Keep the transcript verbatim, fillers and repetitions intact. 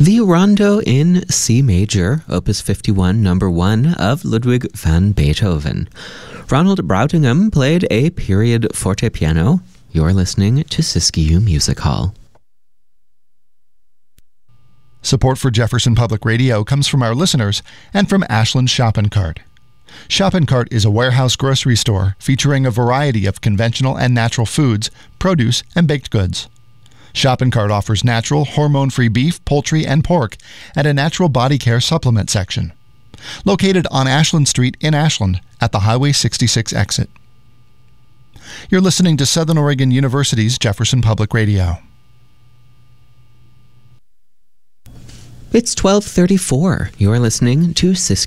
The Rondo in C major, Opus fifty-one, number one of Ludwig van Beethoven. Ronald Brautigam played a period fortepiano. You're listening to Siskiyou Music Hall. Support for Jefferson Public Radio comes from our listeners and from Ashland Shopping Cart. Shopping Cart is a warehouse grocery store featuring a variety of conventional and natural foods, produce, and baked goods. Shopping Cart offers natural, hormone-free beef, poultry, and pork and a natural body care supplement section. Located on Ashland Street in Ashland at the Highway sixty-six exit. You're listening to Southern Oregon University's Jefferson Public Radio. It's twelve thirty-four. You're listening to Siskiyou